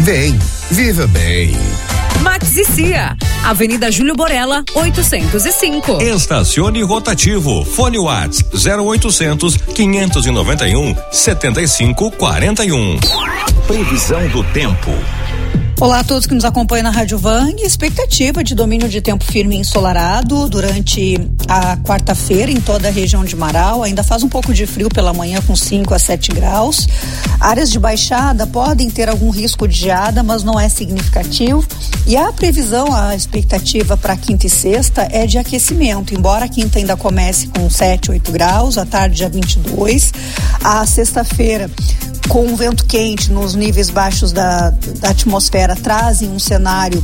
Vem, viva bem. Max e Cia, Avenida Júlio Borella, 805. Estacione rotativo. Fone Whats 0800 591 7541. Previsão do tempo. Olá a todos que nos acompanham na Rádio Vang. Expectativa de domínio de tempo firme e ensolarado durante a quarta-feira em toda a região de Marau. Ainda faz um pouco de frio pela manhã com 5 a 7 graus. Áreas de baixada podem ter algum risco de geada, mas não é significativo. E a previsão, a expectativa para quinta e sexta é de aquecimento. Embora a quinta ainda comece com 7, 8 graus, à tarde já 22. A sexta-feira, com o vento quente nos níveis baixos da atmosfera, trazem um cenário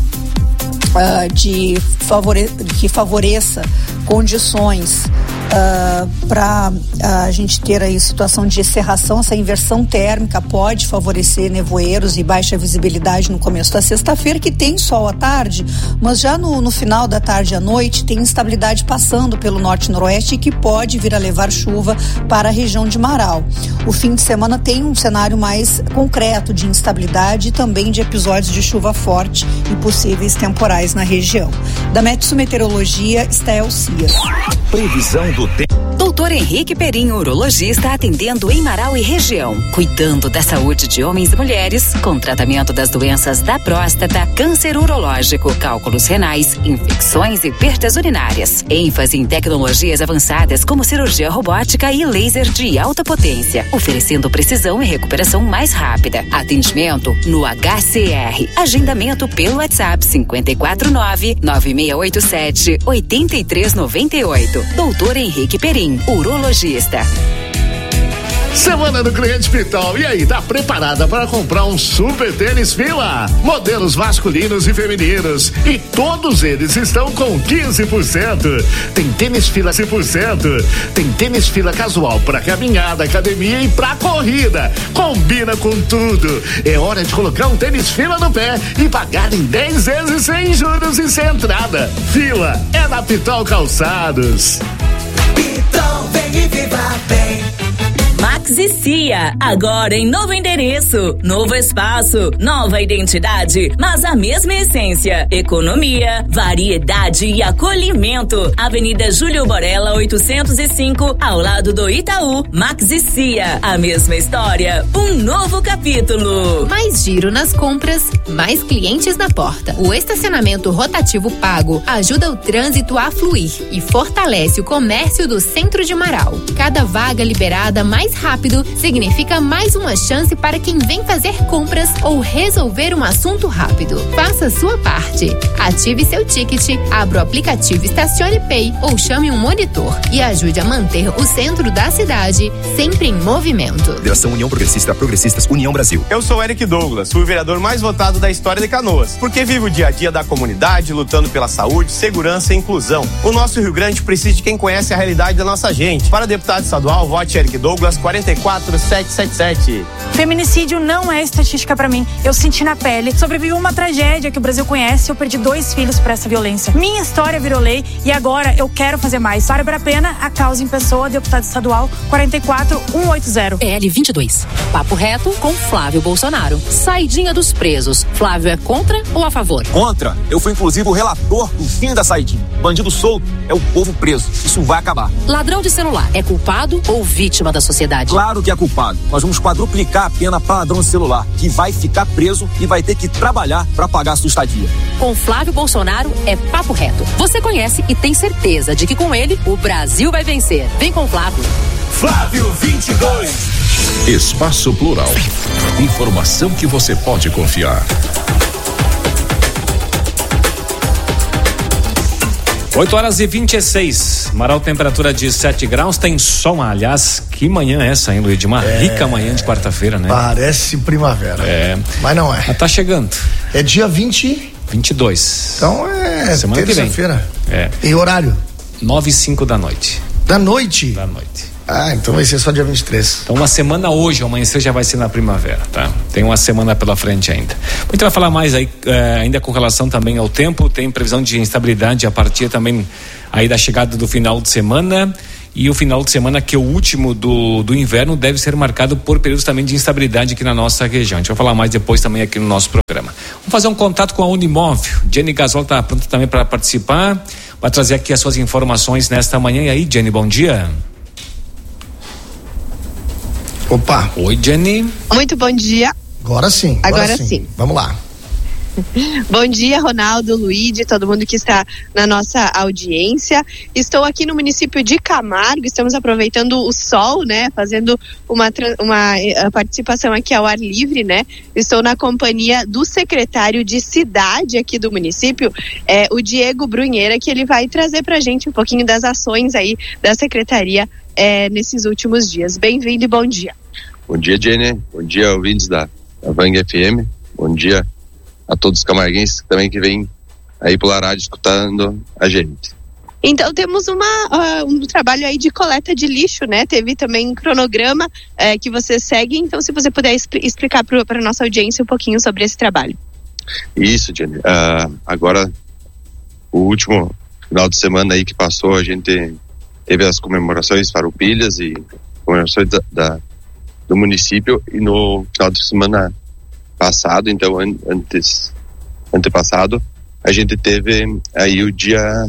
que favoreça condições para a gente ter aí situação de cerração. Essa inversão térmica pode favorecer nevoeiros e baixa visibilidade no começo da sexta-feira, que tem sol à tarde, mas já no final da tarde à noite tem instabilidade passando pelo norte e noroeste, que pode vir a levar chuva para a região de Marau. O fim de semana tem um cenário mais concreto de instabilidade e também de episódios de chuva forte e possíveis temporais na região. Da Metsu Meteorologia, Stael Cia. Previsão do tempo. Doutor Henrique Perim, urologista, atendendo em Marau e região, cuidando da saúde de homens e mulheres, com tratamento das doenças da próstata, câncer urológico, cálculos renais, infecções e perdas urinárias. ênfase em tecnologias avançadas como cirurgia robótica e laser de alta potência, oferecendo precisão e recuperação mais rápida. Atendimento no HCR. Agendamento pelo WhatsApp 549-9687-8398. Doutor Henrique Perim, urologista. Semana do Cliente Pitol. E aí, tá preparada para comprar um super tênis Fila? Modelos masculinos e femininos. E todos eles estão com 15%. Tem tênis Fila 100%. Tem tênis Fila casual para caminhada, academia e pra corrida. Combina com tudo. É hora de colocar um tênis Fila no pé e pagar em 10 vezes sem juros e sem entrada. Fila é na Pitol Calçados. Pitol, vem e viva bem. Max e Cia, agora em novo endereço, novo espaço, nova identidade, mas a mesma essência: economia, variedade e acolhimento. Avenida Júlio Borella, 805, ao lado do Itaú. Max e Cia, a mesma história, um novo capítulo. Mais giro nas compras, mais clientes na porta. O estacionamento rotativo pago ajuda o trânsito a fluir e fortalece o comércio do centro de Marau. Cada vaga liberada mais rápido significa mais uma chance para quem vem fazer compras ou resolver um assunto rápido. Faça a sua parte. Ative seu ticket, abra o aplicativo Estacione Pay ou chame um monitor e ajude a manter o centro da cidade sempre em movimento. Federação União Progressista, Progressistas União Brasil. Eu sou Eric Douglas, fui o vereador mais votado da história de Canoas, porque vivo o dia a dia da comunidade, lutando pela saúde, segurança e inclusão. O nosso Rio Grande precisa de quem conhece a realidade da nossa gente. Para deputado estadual, vote Eric Douglas, 44777. Feminicídio não é estatística pra mim. Eu senti na pele. Sobrevivi uma tragédia que o Brasil conhece. Eu perdi 2 filhos por essa violência. Minha história virou lei e agora eu quero fazer mais. Bárbara Pena, a causa em pessoa, deputado estadual, 44180. PL 22. Papo reto com Flávio Bolsonaro. Saidinha dos presos. Flávio é contra ou a favor? Contra. Eu fui inclusive o relator do fim da saidinha. Bandido solto é o povo preso. Isso vai acabar. Ladrão de celular é culpado ou vítima da sociedade? Claro que é culpado. Nós vamos quadruplicar a pena para ladrão de celular, que vai ficar preso e vai ter que trabalhar para pagar a sua estadia. Com Flávio Bolsonaro é papo reto. Você conhece e tem certeza de que com ele o Brasil vai vencer. Vem com Flávio. Flávio 22. Espaço Plural. Informação que você pode confiar. 8h26. Marau, temperatura de 7 graus, tem sol. Aliás, que manhã é essa, hein, Luiz? De uma rica manhã de quarta-feira, né? Parece primavera. Mas não é. Mas tá chegando. É dia 22. Então é semana terça-feira. E horário? 9h05 da noite. Da noite? Da noite. Ah, então vai ser só dia 23. Então uma semana hoje, amanhecer já vai ser na primavera, tá? Tem uma semana pela frente ainda. A gente vai falar mais aí, ainda com relação também ao tempo, tem previsão de instabilidade a partir também aí da chegada do final de semana e o final de semana, que é o último do inverno, deve ser marcado por períodos também de instabilidade aqui na nossa região. A gente vai falar mais depois também aqui no nosso programa. Vamos fazer um contato com a Unimóvel. Jenny Gasol está pronta também para participar, vai trazer aqui as suas informações nesta manhã. E aí, Jenny, bom dia. Opa. Oi, Jenny. Muito bom dia. Agora sim. Agora sim. Vamos lá. Bom dia, Ronaldo, Luíde, todo mundo que está na nossa audiência. Estou aqui no município de Camargo, estamos aproveitando o sol, né? Fazendo uma participação aqui ao ar livre, né? Estou na companhia do secretário de cidade aqui do município, o Diego Brunheira, que ele vai trazer pra gente um pouquinho das ações aí da secretaria nesses últimos dias. Bem-vindo e bom dia. Bom dia, Jenny. Bom dia, ouvintes da Vang FM. Bom dia a todos os camarguenses também que vêm aí pela rádio escutando a gente. Então temos um trabalho aí de coleta de lixo, né? Teve também um cronograma que você segue, então se você puder explicar para a nossa audiência um pouquinho sobre esse trabalho. Isso, Jenny. Agora, o último final de semana aí que passou, a gente teve as comemorações farroupilhas e comemorações do município, e no final de semana passado, então antepassado, a gente teve aí o dia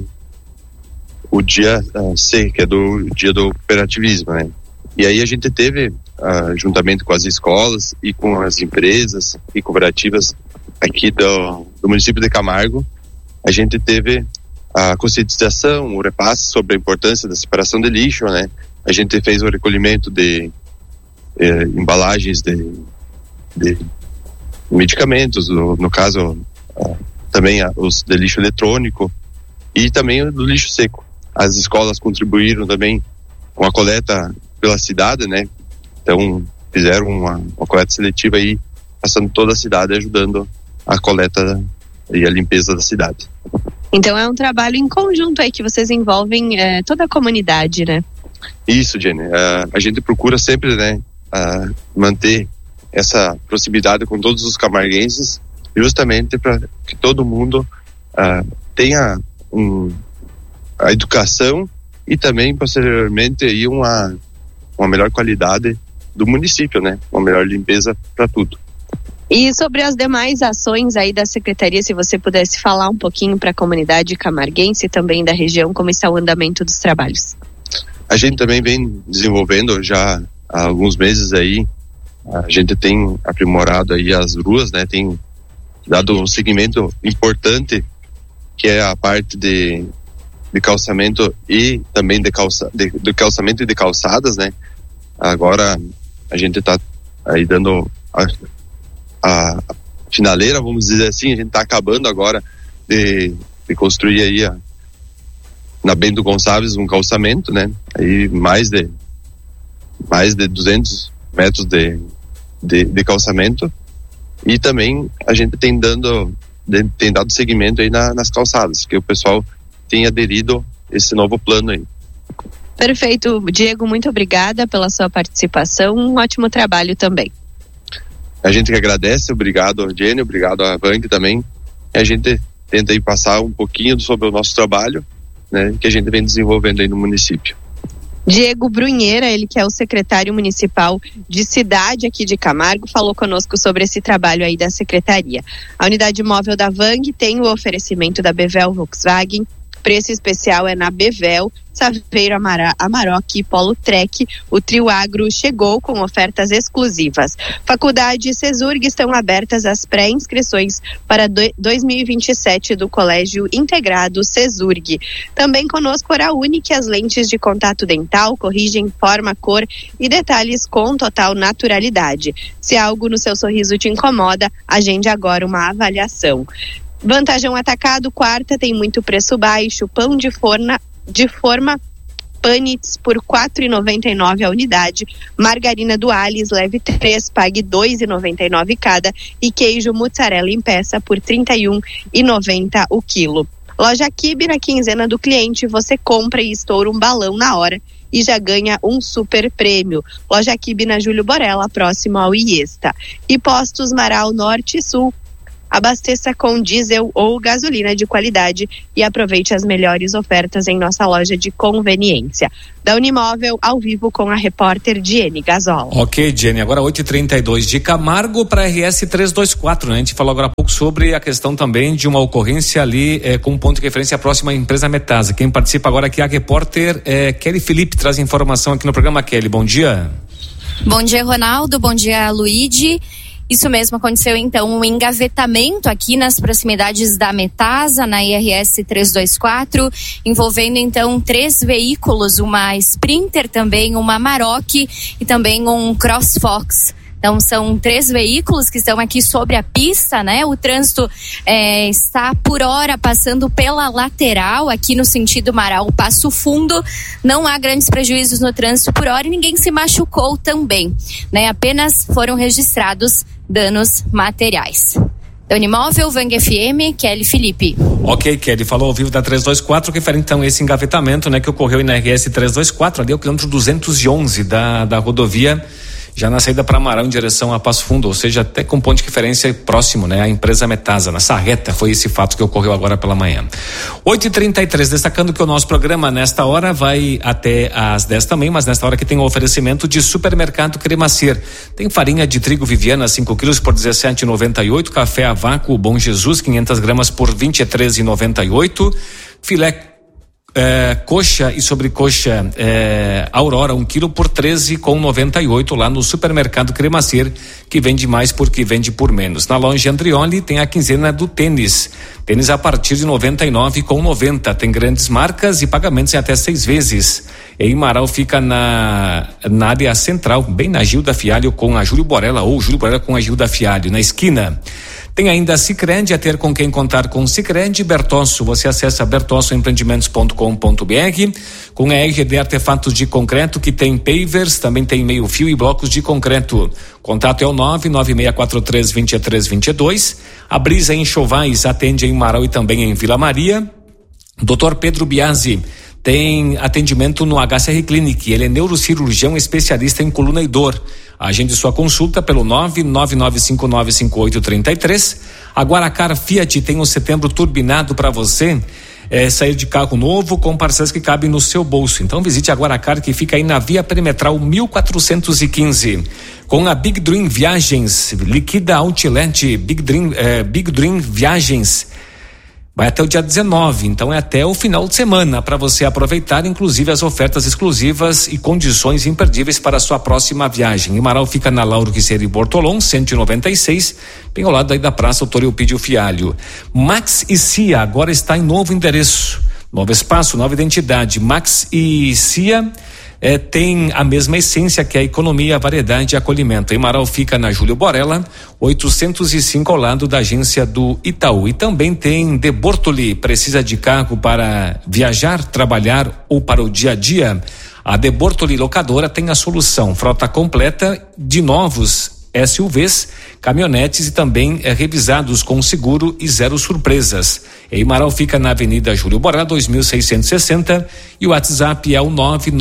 C, que é do dia do cooperativismo, né? E aí a gente teve, juntamente com as escolas e com as empresas e cooperativas aqui do município de Camargo, a gente teve a conscientização, o repasse sobre a importância da separação de lixo, né? A gente fez o recolhimento de embalagens de medicamentos, no caso também os de lixo eletrônico e também do lixo seco. As escolas contribuíram também com a coleta pela cidade, né? Então fizeram uma coleta seletiva aí, passando toda a cidade, ajudando a coleta e a limpeza da cidade. Então é um trabalho em conjunto aí que vocês envolvem toda a comunidade, né? Isso, Jenny. A gente procura sempre, né, manter essa proximidade com todos os camarguenses, justamente para que todo mundo tenha a educação e também posteriormente aí uma melhor qualidade do município, né? Uma melhor limpeza para tudo. E sobre as demais ações aí da secretaria, se você pudesse falar um pouquinho para a comunidade camarguense e também da região, como está o andamento dos trabalhos? A gente também vem desenvolvendo já há alguns meses aí, a gente tem aprimorado aí as ruas, né? Tem dado um segmento importante, que é a parte de calçamento e também de calçamento e de calçadas, né? Agora a gente está aí dando a finaleira, vamos dizer assim, a gente está acabando agora de construir aí na Bento Gonçalves um calçamento, né? Aí mais de 200 metros de calçamento, e também a gente tem dado seguimento aí nas calçadas, que o pessoal tem aderido a esse novo plano aí. Perfeito, Diego, muito obrigada pela sua participação, um ótimo trabalho também. A gente que agradece, obrigado Jenny, obrigado a Vang também. A gente tenta aí passar um pouquinho sobre o nosso trabalho, né, que a gente vem desenvolvendo aí no município. Diego Brunheira, ele que é o secretário municipal de cidade aqui de Camargo, falou conosco sobre esse trabalho aí da secretaria. A unidade móvel da Vang tem o oferecimento da Bevel Volkswagen. Preço especial é na Bevel, Saveiro, Amarok e Polo Trek. O trio agro chegou com ofertas exclusivas. Faculdade e Cesurg estão abertas as pré-inscrições para 2027 do Colégio Integrado Cesurg. Também conosco a Uni, que as lentes de contato dental corrigem forma, cor e detalhes com total naturalidade. Se algo no seu sorriso te incomoda, agende agora uma avaliação. Vantagem Atacado, quarta, tem muito preço baixo. Pão de forma Panitz por R$ 4,99 a unidade. Margarina do Alice, leve 3, pague R$ 2,99 cada. E queijo mussarela em peça por R$ 31,90 o quilo. Loja Kibe, na quinzena do cliente, você compra e estoura um balão na hora e já ganha um super prêmio. Loja Kibe na Júlio Borella, próximo ao Iesta. E Postos Marau Norte e Sul. Abasteça com diesel ou gasolina de qualidade e aproveite as melhores ofertas em nossa loja de conveniência. Da Unimóvel, ao vivo com a repórter Diene Gasol. Ok, Jenny, agora 8h32 de Camargo para RS 324, né? A gente falou agora há pouco sobre a questão também de uma ocorrência ali com um ponto de referência próximo à empresa Metasa. Quem participa agora aqui é a repórter Kelly Felipe, traz informação aqui no programa. Kelly, bom dia. Bom dia, Ronaldo, bom dia, Luíde. Isso mesmo, aconteceu então um engavetamento aqui nas proximidades da Metasa, na IRS 324, envolvendo então 3 veículos, uma Sprinter também, uma Maroc e também um CrossFox. Então são 3 veículos que estão aqui sobre a pista, né? O trânsito está por hora passando pela lateral aqui no sentido Marau-Passo Fundo. Não há grandes prejuízos no trânsito por hora e ninguém se machucou também, né? Apenas foram registrados danos materiais. Unimóvel, Vang FM, Kelly Felipe. Ok, Kelly, falou ao vivo da 324, referente então a esse engavetamento, né, que ocorreu na RS 324, ali ao quilômetro 211 da rodovia, já na saída para Amaral em direção a Passo Fundo, ou seja, até com ponto de referência próximo, né, a empresa Metasa, nessa reta, foi esse fato que ocorreu agora pela manhã. 8h33, destacando que o nosso programa nesta hora vai até às 10 também, mas nesta hora que tem o oferecimento de Supermercado Cremacer. Tem farinha de trigo Viviana 5 quilos por R$17,98, café a vácuo Bom Jesus 500 gramas por R$23,98, filé coxa e sobrecoxa Aurora 1 quilo por R$13,98 lá no Supermercado Cremacer, que vende mais porque vende por menos. Na loja Andrioli tem a quinzena do tênis a partir de R$99,90, tem grandes marcas e pagamentos em até 6 vezes. Em Marau fica na área central, bem na Gilda Fialho com a Júlio Borella, ou Júlio Borella com a Gilda Fialho, na esquina. Tem ainda a Sicredi, a ter com quem contar com Sicredi. Bertosso, você acessa bertossoempreendimentos.com.br. Com a RGD Artefatos de Concreto, que tem pavers, também tem meio fio e blocos de concreto. Contato é o 996432322. A Brisa Enxovais atende em Marau e também em Vila Maria. Dr. Pedro Biasi tem atendimento no HCR Clinic, ele é neurocirurgião especialista em coluna e dor. Agende sua consulta pelo 999595833. A Guaracar Fiat tem um setembro turbinado para você sair de carro novo com parcelas que cabem no seu bolso. Então visite a Guaracar, que fica aí na Via Perimetral 1415. Com a Big Dream Viagens, liquida Outlet Big Dream Viagens. Vai até o dia 19, então é até o final de semana para você aproveitar, inclusive as ofertas exclusivas e condições imperdíveis para a sua próxima viagem. Marau fica na Lauro Quiseri Bortolom, 196, bem ao lado aí da Praça Doutor Eupídio Fialho. Max e Cia agora está em novo endereço, novo espaço, nova identidade. Max e Cia tem a mesma essência, que é a economia, a variedade e acolhimento. Em Marau fica na Júlio Borella, 805, ao lado da agência do Itaú. E também tem De Bortoli. Precisa de carro para viajar, trabalhar ou para o dia a dia? A De Bortoli Locadora tem a solução. Frota completa de novos SUVs, caminhonetes e também revisados com seguro e 0 surpresas. Em Marau fica na Avenida Júlio Borella 2660 e o WhatsApp é o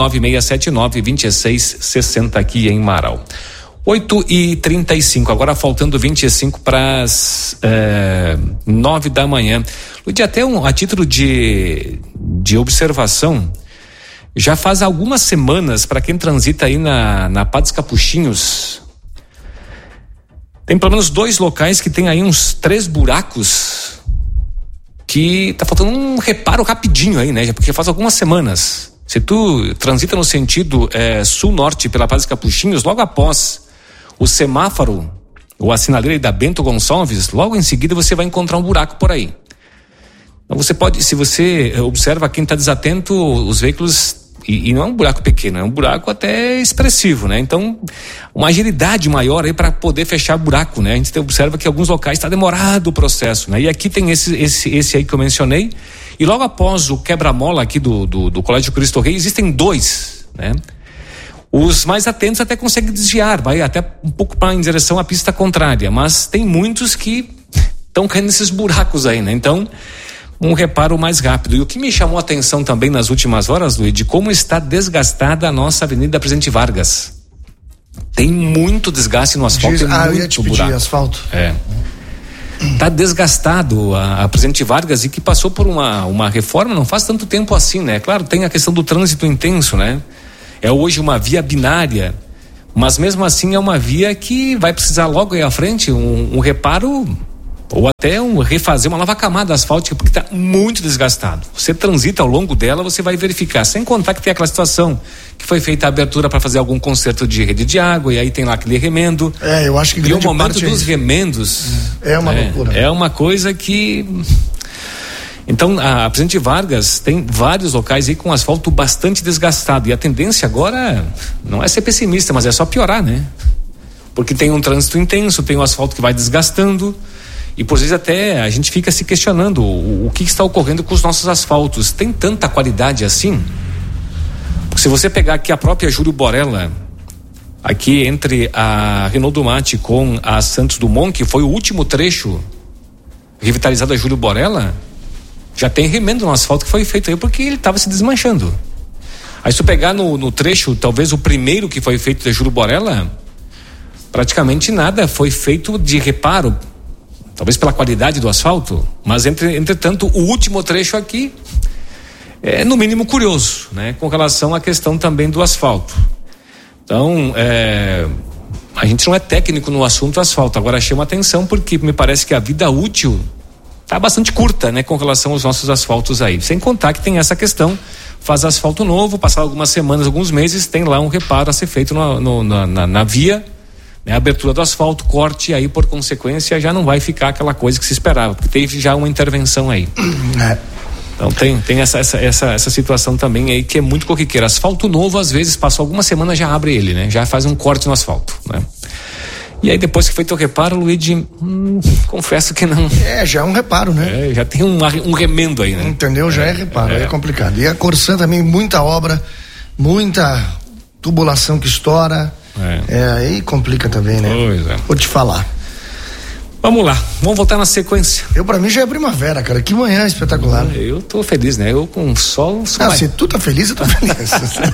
996792660 aqui em Marau. 8h35, agora faltando 25 para as 9 da manhã. Luiz, até a título de observação, já faz algumas semanas, para quem transita aí na Padre dos Capuchinhos, tem pelo menos 2 locais que tem aí uns 3 buracos que tá faltando um reparo rapidinho aí, né? Porque faz algumas semanas. Se tu transita no sentido sul-norte pela Padre dos Capuchinhos, logo após o semáforo ou a sinaleira da Bento Gonçalves, logo em seguida você vai encontrar um buraco por aí. Então você pode, se você observa quem está desatento, os veículos, e não é um buraco pequeno, é um buraco até expressivo, né? Então, uma agilidade maior aí para poder fechar buraco, né? A gente observa que em alguns locais está demorado o processo, né? E aqui tem esse aí que eu mencionei, e logo após o quebra-mola aqui do Colégio Cristo Rei, existem 2, né? Os mais atentos até conseguem desviar, vai até um pouco em direção à pista contrária, mas tem muitos que estão caindo nesses buracos aí, né? Então, um reparo mais rápido. E o que me chamou a atenção também nas últimas horas, Luiz, de como está desgastada a nossa Avenida Presidente Vargas. Tem muito desgaste no asfalto, tem muito eu ia te pedir buraco. asfalto. está desgastado a Presidente Vargas, e que passou por uma reforma não faz tanto tempo assim, né? Claro, tem a questão do trânsito intenso, né? É hoje uma via binária, mas mesmo assim é uma via que vai precisar logo aí à frente um reparo, ou até refazer uma nova camada asfáltica, porque está muito desgastado. Você transita ao longo dela, você vai verificar, sem contar que tem aquela situação que foi feita a abertura para fazer algum conserto de rede de água, e aí tem lá aquele remendo. Eu acho que grande parte... E o momento parte dos remendos é uma loucura. É uma coisa que... Então, a Presidente Vargas tem vários locais aí com asfalto bastante desgastado, e a tendência agora não é ser pessimista, mas é só piorar, né? Porque tem um trânsito intenso, tem um asfalto que vai desgastando, e por vezes até a gente fica se questionando o que está ocorrendo com os nossos asfaltos. Tem tanta qualidade assim? Porque se você pegar aqui a própria Júlio Borella, aqui entre a Renault Dumate com a Santos Dumont, que foi o último trecho revitalizado da Júlio Borella, já tem remendo no asfalto que foi feito aí porque ele estava se desmanchando. Aí se tu pegar no trecho, talvez o primeiro que foi feito da Júlio Borella, praticamente nada foi feito de reparo, talvez pela qualidade do asfalto, mas entretanto o último trecho aqui é no mínimo curioso, né? Com relação à questão também do asfalto. Então, a gente não é técnico no assunto asfalto, agora chama atenção porque me parece que a vida útil tá bastante curta, né? Com relação aos nossos asfaltos aí, sem contar que tem essa questão, faz asfalto novo, passar algumas semanas, alguns meses, tem lá um reparo a ser feito na via, né, a abertura do asfalto, corte, aí por consequência já não vai ficar aquela coisa que se esperava, porque teve já uma intervenção aí. Então tem essa situação também aí que é muito corriqueira. Asfalto novo, às vezes, passa alguma semana, já abre ele, né? Já faz um corte no asfalto, né? E aí depois que feito o reparo, Luigi, confesso que não. Já é um reparo, né? Já tem um remendo aí, né? Entendeu? Já é reparo, é complicado. E a Corsã também, muita obra, muita tubulação que estoura. Aí complica também, né? Pois é. Vou te falar. Vamos lá, vamos voltar na sequência. Pra mim já é primavera, cara. Que manhã espetacular. Eu tô feliz, né? Eu com sol. Se tu tá feliz, eu tô feliz.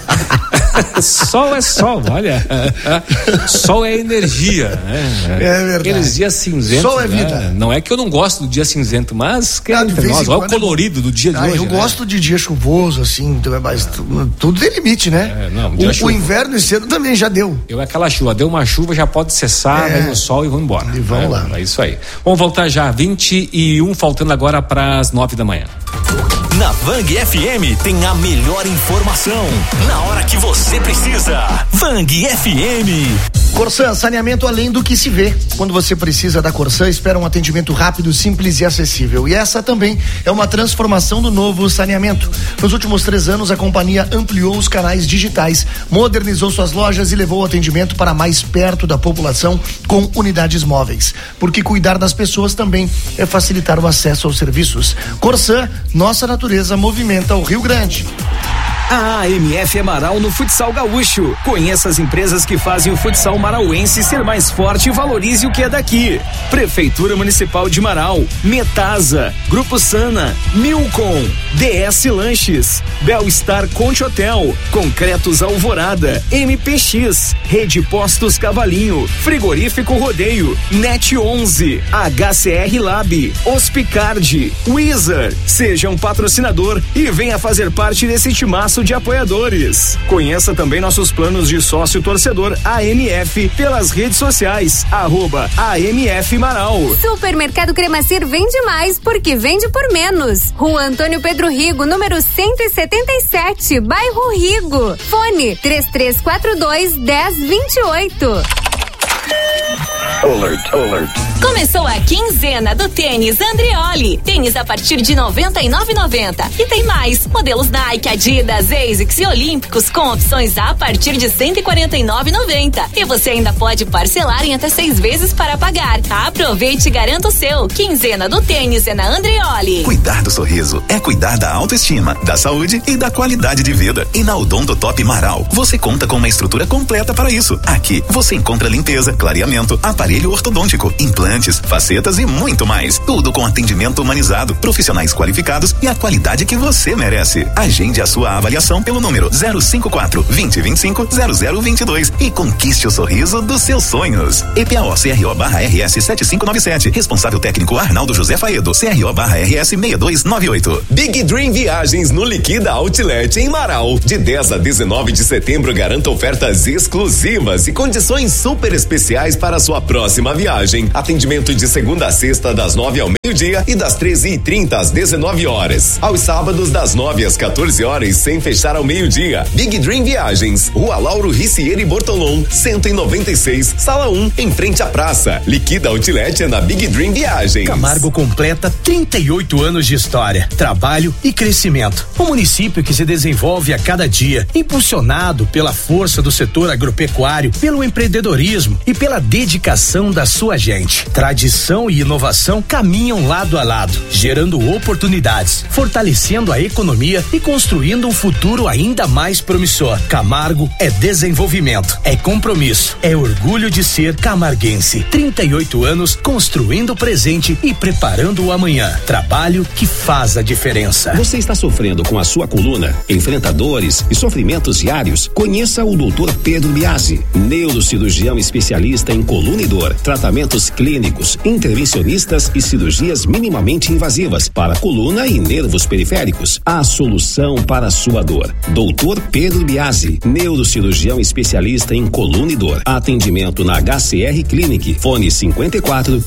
Sol é sol, olha. Sol é energia, né? É verdade. Aqueles dias cinzentos. Sol é vida. Né? Não é que eu não gosto do dia cinzento, mas olha o colorido do dia de hoje. Eu gosto de dia chuvoso, assim, mas tudo tem limite, né? O inverno esse ano também já deu. Aquela chuva, deu uma chuva, já pode cessar, vem o sol e vamos embora. E vamos lá. É isso aí. Vamos voltar já, 21, faltando agora para as 9 da manhã. Na Vang FM tem a melhor informação na hora que você precisa. Vang FM. Corsã, saneamento além do que se vê. Quando você precisa da Corsã, espera um atendimento rápido, simples e acessível. E essa também é uma transformação do novo saneamento. Nos últimos 3 anos, a companhia ampliou os canais digitais, modernizou suas lojas e levou o atendimento para mais perto da população com unidades móveis. Porque cuidar das pessoas também é facilitar o acesso aos serviços. Corsã, nossa natureza movimenta o Rio Grande. A AMF é Marau no futsal gaúcho. Conheça as empresas que fazem o futsal marauense ser mais forte e valorize o que é daqui. Prefeitura Municipal de Marau, Metasa, Grupo Sana, Milcom, DS Lanches, Belstar Conte Hotel, Concretos Alvorada, MPX, Rede Postos Cavalinho, Frigorífico Rodeio, Net 11, HCR Lab, Hospicard, Wizard. Seja um patrocinador e venha fazer parte desse timaço de apoiadores. Conheça também nossos planos de sócio torcedor AMF pelas redes sociais, @AMF Marau. Supermercado Cremacir vende mais porque vende por menos. Rua Antônio Pedro Rigo, número 177, bairro Rigo. Fone 3342-1028. Alert. Começou a quinzena do tênis Andreoli. Tênis a partir de R$ 99,90. E tem mais. Modelos Nike, Adidas, ASICS e Olímpicos com opções a partir de R$ 149,90. E você ainda pode parcelar em até 6 vezes para pagar. Aproveite e garanta o seu. Quinzena do tênis é na Andreoli. Cuidar do sorriso é cuidar da autoestima, da saúde e da qualidade de vida. E na Odontotop Marau, você conta com uma estrutura completa para isso. Aqui você encontra limpeza, clareamento, aparelho aparelho ortodôntico, implantes, facetas e muito mais. Tudo com atendimento humanizado, profissionais qualificados e a qualidade que você merece. Agende a sua avaliação pelo número 054 2025 0022 e conquiste o sorriso dos seus sonhos. EPAO-CRO/RS 7597. Responsável técnico Arnaldo José Faedo. CRO/RS 6298. Big Dream Viagens no Liquida Outlet em Marau. De 10 a 19 de setembro, garanta ofertas exclusivas e condições super especiais para a sua próxima viagem. Atendimento de segunda a sexta, das 9 ao meio-dia e das 13h30 às 19 horas. Aos sábados, das 9 às 14 horas, sem fechar ao meio-dia. Big Dream Viagens, Rua Lauro Ricieri Bortolom, 196, Sala 1, em frente à praça. Liquida Outlet é na Big Dream Viagens. Camargo completa 38 anos de história, trabalho e crescimento. Um município que se desenvolve a cada dia, impulsionado pela força do setor agropecuário, pelo empreendedorismo e pela dedicação da sua gente. Tradição e inovação caminham lado a lado, gerando oportunidades, fortalecendo a economia e construindo um futuro ainda mais promissor. Camargo é desenvolvimento, é compromisso, é orgulho de ser camarguense. 38 anos construindo o presente e preparando o amanhã. Trabalho que faz a diferença. Você está sofrendo com a sua coluna? Enfrenta dores e sofrimentos diários? Conheça o Dr. Pedro Biasi, neurocirurgião especialista em coluna e dor, tratamentos clínicos, intervencionistas e cirurgias minimamente invasivas para coluna e nervos periféricos. A solução para a sua dor. Dr. Pedro Biasi, neurocirurgião especialista em coluna e dor. Atendimento na HCR Clinic. Fone 54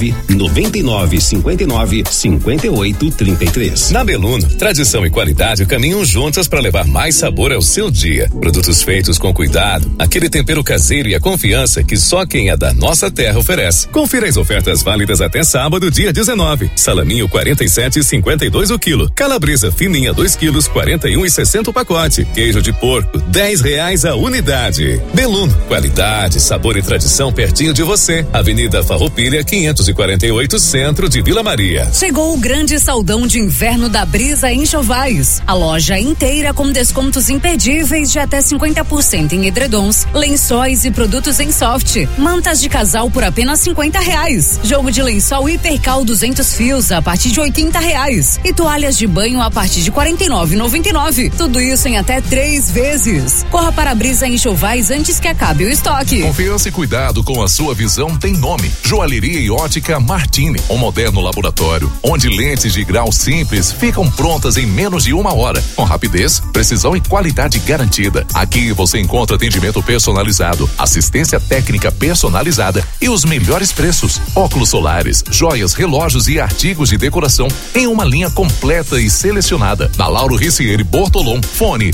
999 59 58 33. Na Beluno, tradição e qualidade caminham juntas para levar mais sabor ao seu dia. Produtos feitos com cuidado, aquele tempero caseiro e a confiança que só quem é da nossa terra oferece. Confira as ofertas válidas até sábado, dia 19. Salaminho 47,52 o quilo. Calabresa fininha 2 quilos 41,60 o pacote. Queijo de porco R$10 a unidade. Beluno, qualidade, sabor e tradição pertinho de você. Avenida Farroupilha 548, centro de Vila Maria. Chegou o grande saldão de inverno da Brisa Enxovais. A loja inteira com descontos imperdíveis de até 50% em edredons, lençóis e produtos em soft. Mantas de casal por apenas R$50. Jogo de lençol Hipercal 200 fios a partir de R$80. E toalhas de banho a partir de R$49,99. Tudo isso em até 3 vezes. Corra para a Brisa Enxovais antes que acabe o estoque. Confiança e cuidado com a sua visão tem nome. Joalheria e ótica Martini, um moderno laboratório onde lentes de grau simples ficam prontas em menos de 1 hora, com rapidez, precisão e qualidade garantida. Aqui você encontra atendimento personalizado, assistência técnica personalizada e os melhores preços. Óculos solares, joias, relógios e artigos de decoração em uma linha completa e selecionada. Na Lauro Ricieri Bortolom, fone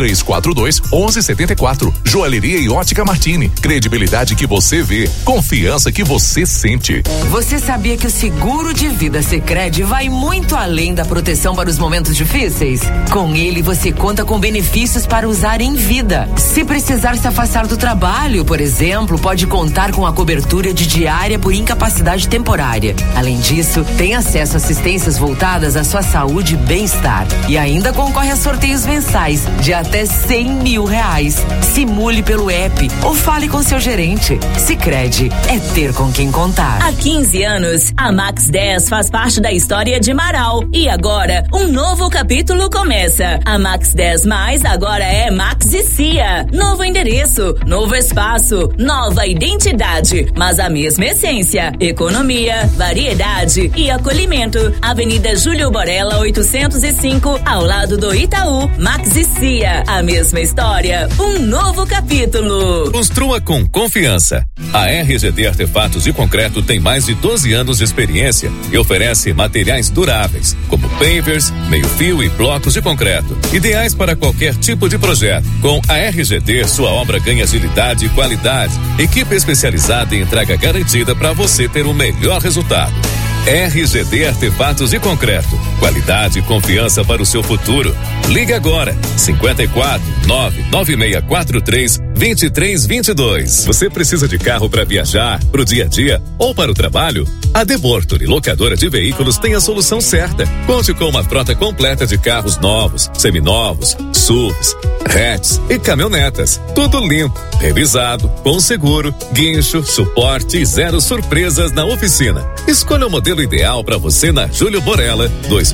3342-1174. Joalheria e ótica Martini, credibilidade que você vê, confiança que você sente. Você sabia que o seguro de vida Sicredi vai muito além da proteção para os momentos difíceis? Com ele você conta com benefícios para usar em vida. Se precisar se afastar do trabalho, por exemplo, pode contar com a cobertura de diária por incapacidade temporária. Além disso, tem acesso a assistências voltadas à sua saúde e bem-estar. E ainda concorre a sorteios mensais de até R$100 mil. Simule pelo app ou fale com seu gerente. Sicredi é ter com quem contar. Há 15 anos, a Max 10 faz parte da história de Marau. E agora, um novo capítulo começa. A Max 10 Mais agora é Max e Cia. Novo endereço, novo espaço, nova identidade, mas a mesma essência. Economia, variedade e acolhimento. Avenida Júlio Borella 805, ao lado do Itaú. Max e Cia, a mesma história, um novo capítulo. Construa com confiança. A RGD Artefatos de Concreto tem mais de 12 anos de experiência e oferece materiais duráveis, como pavers, meio-fio e blocos de concreto, ideais para qualquer tipo de projeto. Com a RGD, sua obra ganha agilidade e qualidade. Equipe especializada em entrega garantida para você ter o melhor resultado. RGD Artefatos de Concreto. Qualidade e confiança para o seu futuro. Ligue agora. 54 99643 2322. Você precisa de carro para viajar, pro dia a dia ou para o trabalho? A De Bortoli, locadora de veículos, tem a solução certa. Conte com uma frota completa de carros novos, seminovos, SUVs, hatches e caminhonetas. Tudo limpo, revisado, com seguro, guincho, suporte e 0 surpresas na oficina. Escolha o modelo ideal para você na Júlio Borella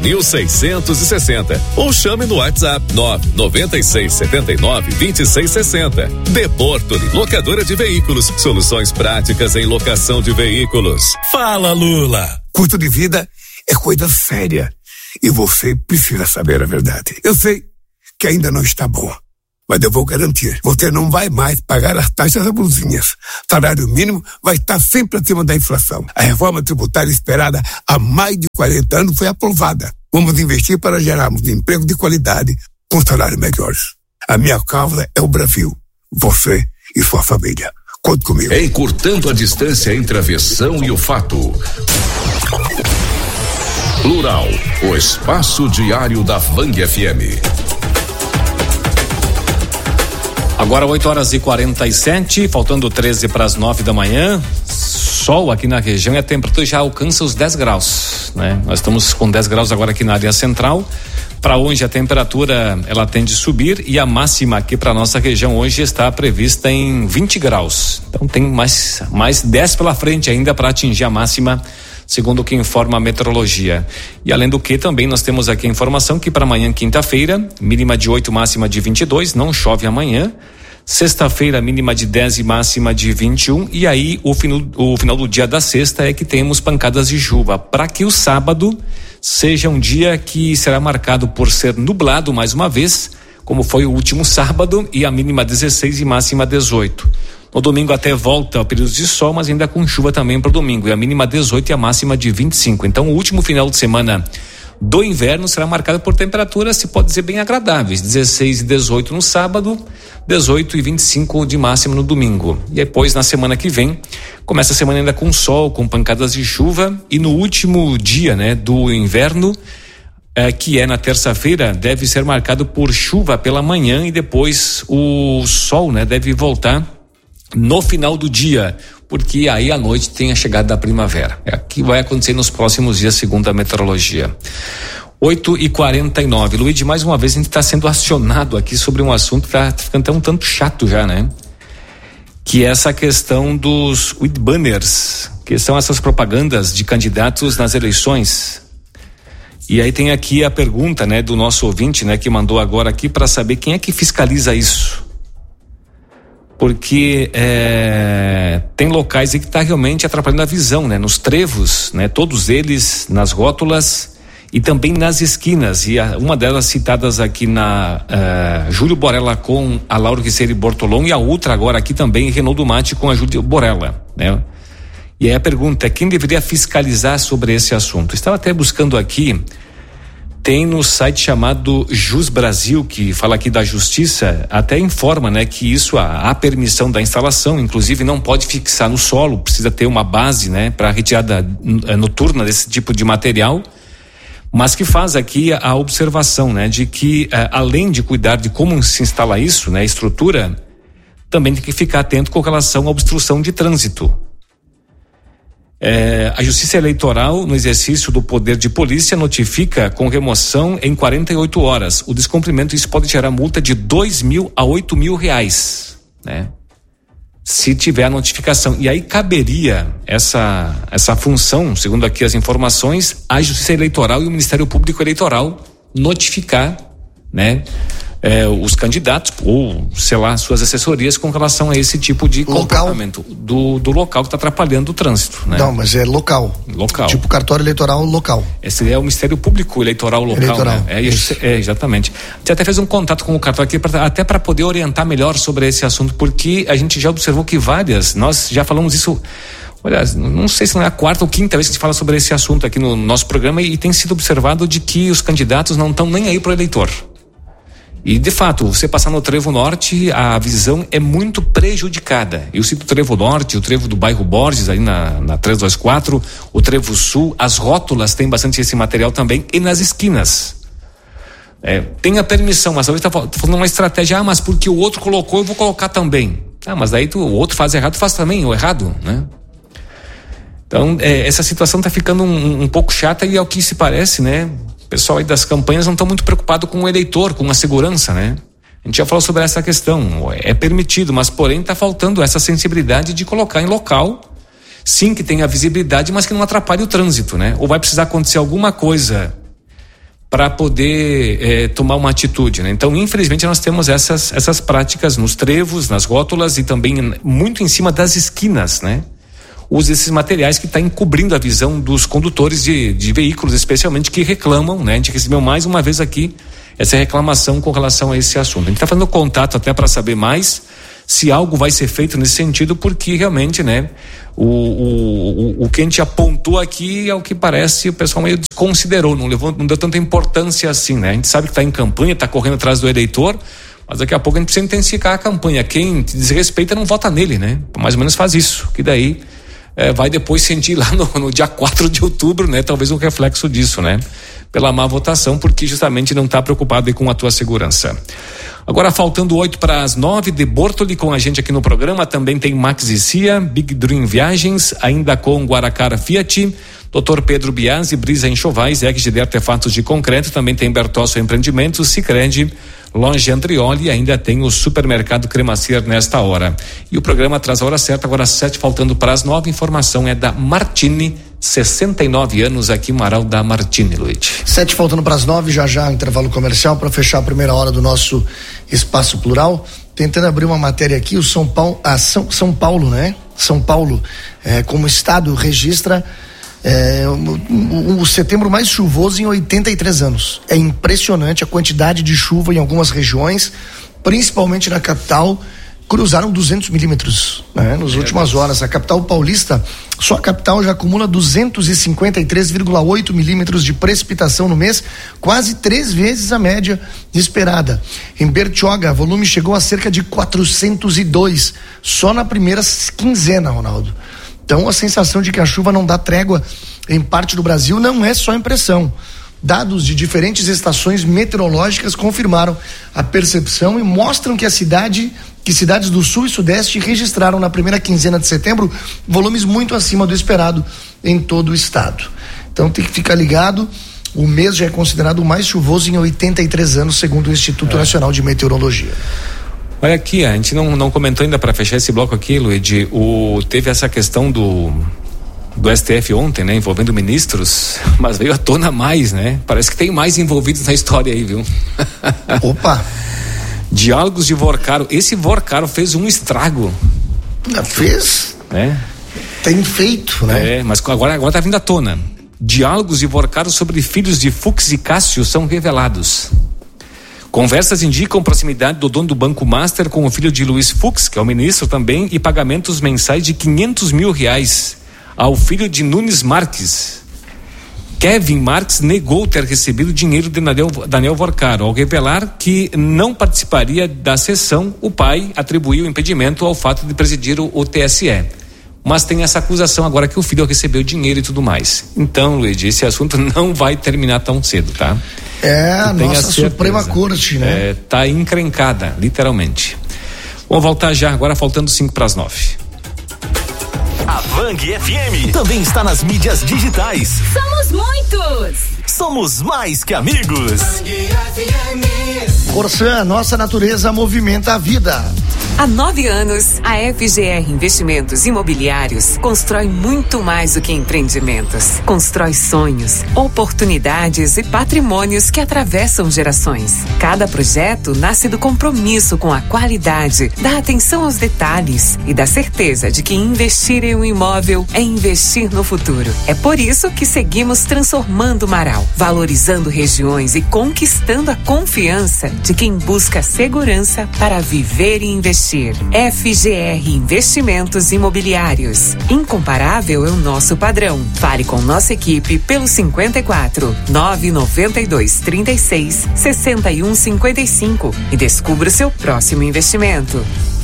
2660 ou chame no WhatsApp 996792660. De Bortoli, locadora de veículos, soluções práticas em locação de veículos. Fala, Lula! Custo de vida é coisa séria e você precisa saber a verdade. Eu sei que ainda não está bom, mas eu vou garantir, você não vai mais pagar as taxas abusinhas. Salário mínimo vai estar sempre acima da inflação. A reforma tributária esperada há mais de 40 anos foi aprovada. Vamos investir para gerarmos emprego de qualidade com salários melhores. A minha causa é o Brasil, você e sua família. Conte comigo. Encurtando a distância entre a versão e o fato. Plural, o espaço diário da Vang FM. Agora 8h47, faltando 13 para as 9 da manhã. Sol aqui na região e a temperatura já alcança os 10 graus, né? Nós estamos com 10 graus agora aqui na área central. Para hoje a temperatura ela tende a subir e a máxima aqui para nossa região hoje está prevista em 20 graus. Então tem mais 10 pela frente ainda para atingir a máxima, segundo o que informa a meteorologia. E além do que também nós temos aqui a informação que para amanhã, quinta-feira, mínima de 8, máxima de 22, não chove amanhã. Sexta-feira, mínima de 10 e máxima de 21. E aí o final do dia da sexta é que temos pancadas de chuva, para que o sábado seja um dia que será marcado por ser nublado mais uma vez, como foi o último sábado, e a mínima 16 e máxima 18. No domingo até volta ao período de sol, mas ainda com chuva também para o domingo, e a mínima 18 e a máxima de 25. Então o último final de semana do inverno será marcado por temperaturas, se pode dizer, bem agradáveis, 16 e 18 no sábado, 18 e 25 de máxima no domingo. E depois na semana que vem começa a semana ainda com sol, com pancadas de chuva, e no último dia, né, do inverno, que é na terça-feira, deve ser marcado por chuva pela manhã e depois o sol, né, deve voltar no final do dia, porque aí à noite tem a chegada da primavera. É o que vai acontecer nos próximos dias, segundo a meteorologia. 8h49. Luiz, mais uma vez a gente está sendo acionado aqui sobre um assunto que está ficando até um tanto chato já, né? Que é essa questão dos with banners, que são essas propagandas de candidatos nas eleições. E aí tem aqui a pergunta, né, do nosso ouvinte, né, que mandou agora aqui para saber quem é que fiscaliza isso. Porque tem locais aí que está realmente atrapalhando a visão, né? Nos trevos, né? Todos eles nas rótulas e também nas esquinas. E uma delas citadas aqui na Júlio Borella com a Lauro Riceira e Bortolom, e a outra agora aqui também Renault Dumati com a Júlio Borella, né? E aí a pergunta é: quem deveria fiscalizar sobre esse assunto? Estava até buscando aqui. Tem no site chamado Jus Brasil, que fala aqui da justiça, até informa, né, que isso, a permissão da instalação, inclusive não pode fixar no solo, precisa ter uma base, né, para retirada noturna desse tipo de material, mas que faz aqui a observação, né, de que além de cuidar de como se instala isso, né, estrutura, também tem que ficar atento com relação à obstrução de trânsito. A Justiça Eleitoral, no exercício do poder de polícia, notifica com remoção em 48 horas. O descumprimento, isso pode gerar multa de R$2.000 a R$8.000, né? Se tiver a notificação. E aí caberia essa função, segundo aqui as informações, à Justiça Eleitoral e o Ministério Público Eleitoral notificar, né, os candidatos ou, sei lá, suas assessorias com relação a esse tipo de comportamento do local que está atrapalhando o trânsito, né? Não, mas é local. Tipo cartório eleitoral local. Esse é o Ministério Público Eleitoral local, né? Exatamente. A gente até fez um contato com o cartório aqui até para poder orientar melhor sobre esse assunto, porque a gente já observou que nós já falamos isso. Olha, não sei se não é a quarta ou quinta vez que se fala sobre esse assunto aqui no nosso programa, e tem sido observado de que os candidatos não estão nem aí pro eleitor. E, de fato, você passar no Trevo Norte, a visão é muito prejudicada. Eu cito o Trevo Norte, o Trevo do bairro Borges, aí na 324, o Trevo Sul, as rótulas têm bastante esse material também, e nas esquinas. Tem a permissão, mas talvez tá falando uma estratégia, mas porque o outro colocou, eu vou colocar também. Mas daí o outro faz errado, faz também o errado, né? Então, essa situação está ficando um pouco chata e ao que se parece, né? O pessoal aí das campanhas não estão muito preocupado com o eleitor, com a segurança, né? A gente já falou sobre essa questão, é permitido, mas porém está faltando essa sensibilidade de colocar em local, sim, que tenha visibilidade, mas que não atrapalhe o trânsito, né? Ou vai precisar acontecer alguma coisa para poder tomar uma atitude, né? Então, infelizmente, nós temos essas práticas nos trevos, nas rótulas e também muito em cima das esquinas, né? Usa esses materiais que está encobrindo a visão dos condutores de veículos, especialmente, que reclamam, né? A gente recebeu mais uma vez aqui essa reclamação com relação a esse assunto. A gente está fazendo contato até para saber mais se algo vai ser feito nesse sentido, porque realmente, né? O que a gente apontou aqui, ao que parece, o pessoal meio desconsiderou, não deu tanta importância assim, né? A gente sabe que está em campanha, está correndo atrás do eleitor, mas daqui a pouco a gente precisa intensificar a campanha. Quem desrespeita não vota nele, né? Mais ou menos faz isso, que daí vai depois sentir lá no dia 4 de outubro, né? Talvez um reflexo disso, né? Pela má votação, porque justamente não está preocupado aí com a tua segurança. Agora, faltando 8:09, de Bortoli com a gente aqui no programa, também tem Max e Cia, Big Dream Viagens, ainda com Guaracara Fiat, Dr. Pedro Biasi, Brisa Enxovais, EGD Artefatos de Concreto, também tem Bertosso Empreendimentos, Sicredi, Loja Andrioli e ainda tem o Supermercado Cremacier nesta hora. E o programa traz a hora certa, agora 7, faltando para as 9, informação é da Martini, 69 anos aqui, Amaral da Martini, Luiz. 7 faltando para as 9, já intervalo comercial para fechar a primeira hora do nosso Espaço Plural. Tentando abrir uma matéria aqui, o São Paulo, né? São Paulo, como estado, registra o setembro mais chuvoso em 83 anos. É impressionante a quantidade de chuva em algumas regiões, principalmente na capital. Cruzaram 200 milímetros, né? Nas últimas horas. A capital paulista, só a capital já acumula 253,8 milímetros de precipitação no mês, quase 3 vezes a média esperada. Em Bertioga, o volume chegou a cerca de 402, só na primeira quinzena, Ronaldo. Então, a sensação de que a chuva não dá trégua em parte do Brasil não é só impressão. Dados de diferentes estações meteorológicas confirmaram a percepção e mostram que cidades do sul e sudeste registraram na primeira quinzena de setembro volumes muito acima do esperado em todo o estado. Então tem que ficar ligado, o mês já é considerado o mais chuvoso em 83 anos, segundo o Instituto Nacional de Meteorologia. Olha aqui, a gente não comentou ainda para fechar esse bloco aqui, Luiz, teve essa questão do STF ontem, né, envolvendo ministros, mas veio à tona mais, né? Parece que tem mais envolvidos na história aí, viu? Opa! Diálogos de Vorcaro. Esse Vorcaro fez um estrago. Fez? Né? Tem feito, né? Mas agora tá vindo à tona. Diálogos de Vorcaro sobre filhos de Fux e Cássio são revelados. Conversas indicam proximidade do dono do Banco Master com o filho de Luiz Fux, que é o ministro também, e pagamentos mensais de R$500 mil ao filho de Nunes Marques. Kevin Marques negou ter recebido dinheiro de Daniel Vorcaro. Ao revelar que não participaria da sessão, o pai atribuiu o impedimento ao fato de presidir o TSE. Mas tem essa acusação agora que o filho recebeu dinheiro e tudo mais. Então, Luiz, esse assunto não vai terminar tão cedo, tá? A nossa Suprema Corte, né? Tá encrencada, literalmente. Vamos voltar já, agora faltando 5:09. A Vang FM também está nas mídias digitais. Somos muitos! Somos mais que amigos. Corsã, nossa natureza movimenta a vida. Há 9 anos, a FGR Investimentos Imobiliários constrói muito mais do que empreendimentos. Constrói sonhos, oportunidades e patrimônios que atravessam gerações. Cada projeto nasce do compromisso com a qualidade, da atenção aos detalhes e da certeza de que investir em um imóvel é investir no futuro. É por isso que seguimos transformando Marau, valorizando regiões e conquistando a confiança de quem busca segurança para viver e investir. FGR Investimentos Imobiliários. Incomparável é o nosso padrão. Fale com nossa equipe pelo 54 992 36 61 55 e descubra o seu próximo investimento.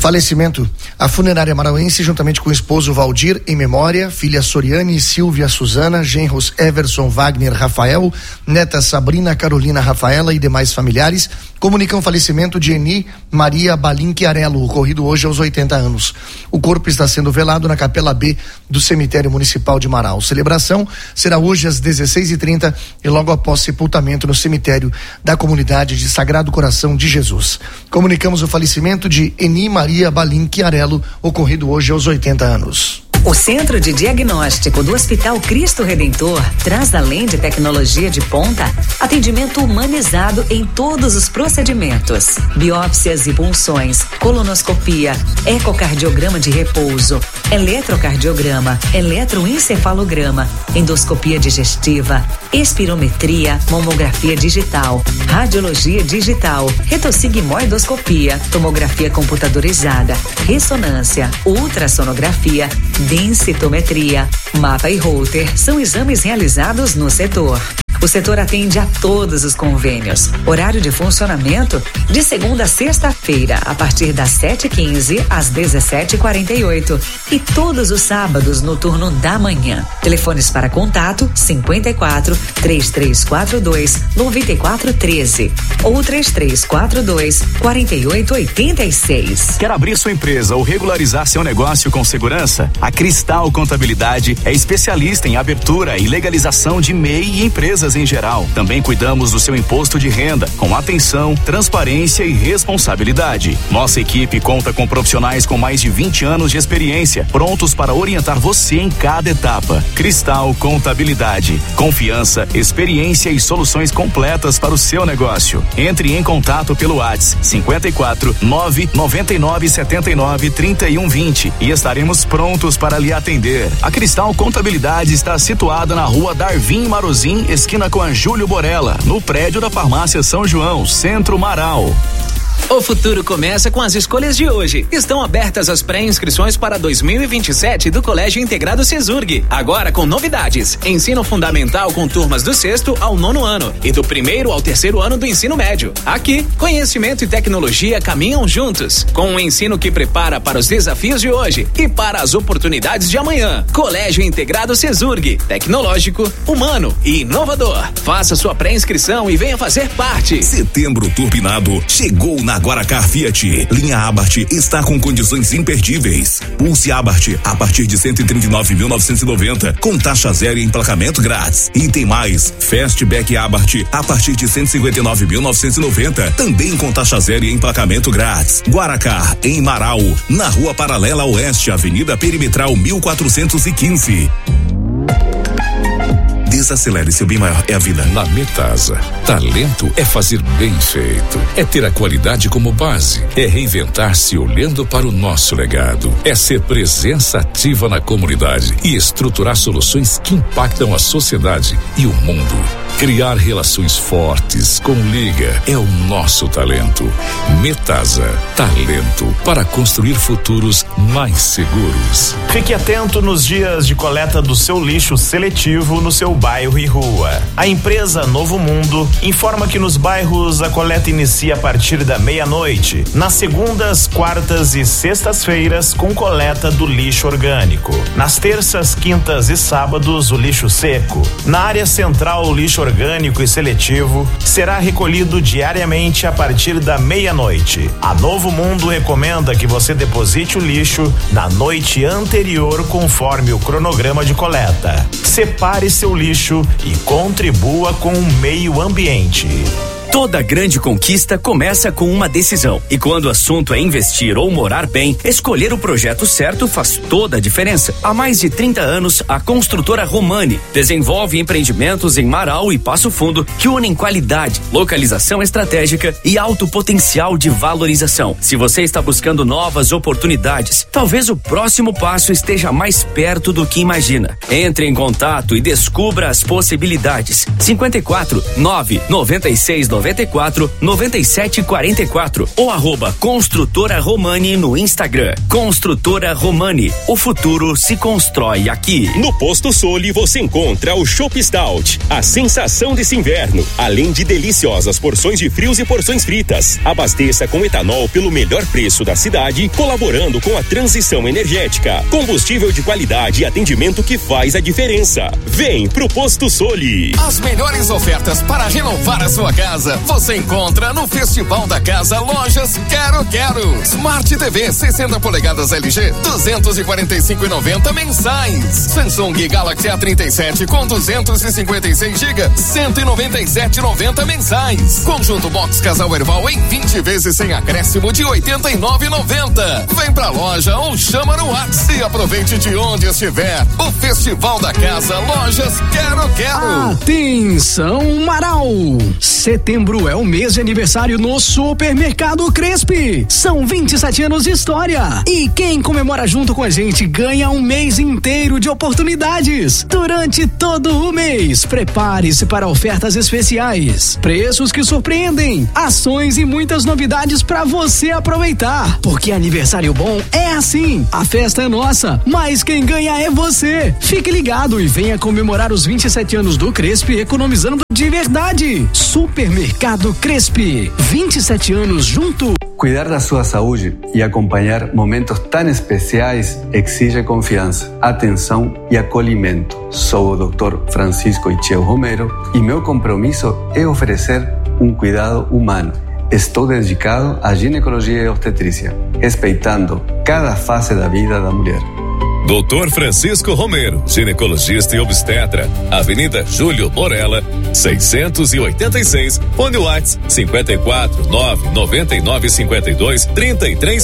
Falecimento. A funerária marauense, juntamente com o esposo Valdir, em memória, filha Soriane, Silvia, Suzana, genros Everson, Wagner, Rafael, neta Sabrina, Carolina, Rafaela e demais familiares, comunicam o falecimento de Eni Maria Balinquiarello, ocorrido hoje aos 80 anos. O corpo está sendo velado na Capela B do Cemitério Municipal de Marau. Celebração será hoje às 16h30 e logo após sepultamento no cemitério da comunidade de Sagrado Coração de Jesus. Comunicamos o falecimento de Eni Maria Balinquiarello, ocorrido hoje aos 80 anos. O Centro de Diagnóstico do Hospital Cristo Redentor traz, além de tecnologia de ponta, atendimento humanizado em todos os procedimentos. Biópsias e punções, colonoscopia, ecocardiograma de repouso, eletrocardiograma, eletroencefalograma, endoscopia digestiva, espirometria, mamografia digital, radiologia digital, retossigmoidoscopia, tomografia computadorizada, ressonância, ultrassonografia, densitometria, mapa e Holter são exames realizados no setor. O setor atende a todos os convênios. Horário de funcionamento de segunda a sexta-feira, a partir das 7h15 às 17h48 e todos os sábados no turno da manhã. Telefones para contato 54 3342 9413 ou 3342 4886. Quer abrir sua empresa ou regularizar seu negócio com segurança? A Cristal Contabilidade é especialista em abertura e legalização de MEI e empresas em geral. Também cuidamos do seu imposto de renda, com atenção, transparência e responsabilidade. Nossa equipe conta com profissionais com mais de 20 anos de experiência, prontos para orientar você em cada etapa. Cristal Contabilidade. Confiança, experiência e soluções completas para o seu negócio. Entre em contato pelo WhatsApp 54 999 79 31 20 e estaremos prontos para lhe atender. A Cristal Contabilidade está situada na rua Darvin Marozin, esquina com a Júlio Borella, no prédio da Farmácia São João, Centro Marau. O futuro começa com as escolhas de hoje. Estão abertas as pré-inscrições para 2027 do Colégio Integrado Cesurg. Agora com novidades. Ensino fundamental com turmas do 6º ao 9º ano e do 1º ao 3º ano do ensino médio. Aqui, conhecimento e tecnologia caminham juntos, com um ensino que prepara para os desafios de hoje e para as oportunidades de amanhã. Colégio Integrado Cesurg. Tecnológico, humano e inovador. Faça sua pré-inscrição e venha fazer parte. Setembro turbinado chegou na Guaracar Fiat. Linha Abarth está com condições imperdíveis. Pulse Abarth a partir de 139.990 com taxa zero e emplacamento grátis. E tem mais, Fastback Abarth a partir de 159.990 também com taxa zero e emplacamento grátis. Guaracar em Marau, na Rua Paralela Oeste, Avenida Perimetral 1415. Desacelere, seu bem maior é a vida. Na Metasa, talento é fazer bem feito, é ter a qualidade como base, é reinventar-se olhando para o nosso legado, é ser presença ativa na comunidade e estruturar soluções que impactam a sociedade e o mundo. Criar relações fortes com Liga é o nosso talento. Metasa, talento para construir futuros mais seguros. Fique atento nos dias de coleta do seu lixo seletivo no seu bairro e rua. A empresa Novo Mundo informa que nos bairros a coleta inicia a partir da meia-noite, nas segundas, quartas e sextas-feiras com coleta do lixo orgânico. Nas terças, quintas e sábados o lixo seco. Na área central o lixo orgânico e seletivo será recolhido diariamente a partir da meia-noite. A Novo Mundo recomenda que você deposite o lixo na noite anterior conforme o cronograma de coleta. Separe seu lixo e contribua com o meio ambiente. Toda grande conquista começa com uma decisão. E quando o assunto é investir ou morar bem, escolher o projeto certo faz toda a diferença. Há mais de 30 anos, a construtora Romani desenvolve empreendimentos em Marau e Passo Fundo que unem qualidade, localização estratégica e alto potencial de valorização. Se você está buscando novas oportunidades, talvez o próximo passo esteja mais perto do que imagina. Entre em contato e descubra as possibilidades. 54 996 994 9744 ou @Construtora Romani no Instagram. Construtora Romani, o futuro se constrói aqui. No Posto Soli você encontra o Chopp Stout, a sensação desse inverno, além de deliciosas porções de frios e porções fritas. Abasteça com etanol pelo melhor preço da cidade, colaborando com a transição energética. Combustível de qualidade e atendimento que faz a diferença. Vem pro Posto Soli. As melhores ofertas para renovar a sua casa você encontra no Festival da Casa Lojas Quero Quero. Smart TV 60 polegadas LG 245,90 mensais. Samsung Galaxy A37 com 256 GB 197,90 mensais. Conjunto Box Casal Erval em 20 vezes sem acréscimo de 89,90. Vem pra loja ou chama no WhatsApp e aproveite de onde estiver. O Festival da Casa Lojas Quero Quero. Atenção Marau! Setembro é o mês de aniversário no Supermercado Crespi. São 27 anos de história. E quem comemora junto com a gente ganha um mês inteiro de oportunidades. Durante todo o mês, prepare-se para ofertas especiais, preços que surpreendem, ações e muitas novidades para você aproveitar. Porque aniversário bom é assim. A festa é nossa, mas quem ganha é você. Fique ligado e venha comemorar os 27 anos do Crespi economizando de verdade. Supermercado Crespi, 27 anos junto. Cuidar da sua saúde e acompanhar momentos tão especiais exige confiança, atenção e acolhimento. Sou o Dr. Francisco Icheu Romero e meu compromisso é oferecer um cuidado humano. Estou dedicado à ginecologia e obstetrícia, respeitando cada fase da vida da mulher. Dr. Francisco Romero, ginecologista e obstetra, Avenida Júlio Morella, 686, fone WhatsApp 54 999 52 33